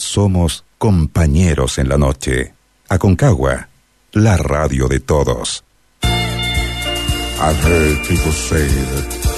somos compañeros en la noche. Aconcagua, la radio de todos. I've heard people say that